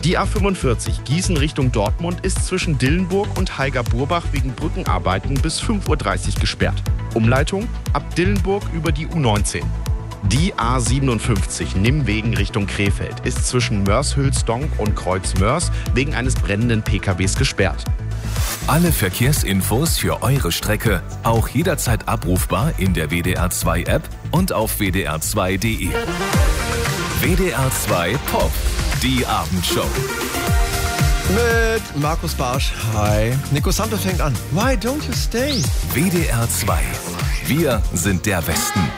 Die A45 Gießen Richtung Dortmund ist zwischen Dillenburg und Haiger-Burbach wegen Brückenarbeiten bis 5:30 Uhr gesperrt. Umleitung ab Dillenburg über die U19. Die A57 Nimwegen Richtung Krefeld ist zwischen Mörs-Hülsdonk und Kreuz-Mörs wegen eines brennenden PKWs gesperrt. Alle Verkehrsinfos für eure Strecke auch jederzeit abrufbar in der WDR2-App und auf wdr2.de. WDR2 Pop, die Abendshow. Mit Markus Barsch. Hi. Nico Samter fängt an. Why don't you stay? WDR2. Wir sind der Westen.